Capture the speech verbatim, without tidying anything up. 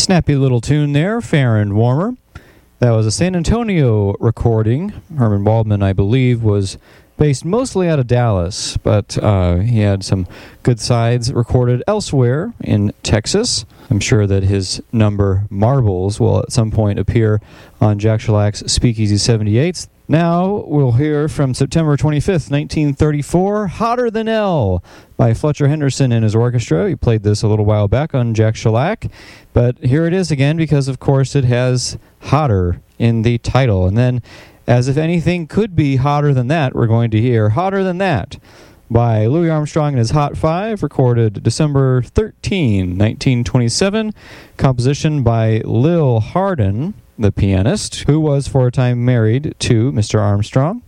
Snappy little tune there, Fair and Warmer. That was a San Antonio recording. Herman Waldman, I believe, was based mostly out of Dallas, but uh, he had some good sides recorded elsewhere in Texas. I'm sure that his number Marbles will at some point appear on Jack Shellack's Speakeasy seventy-eights. Now we'll hear from September twenty-fifth, nineteen thirty-four, Hotter Than Hell by Fletcher Henderson and his orchestra. He played this a little while back on Jack Shellac, but here it is again because, of course, it has Hotter in the title. And then, as if anything could be hotter than that, we're going to hear Hotter Than That by Louis Armstrong and his Hot Five, recorded December thirteenth, nineteen twenty-seven, composition by Lil Hardin, the pianist, who was for a time married to Mister Armstrong.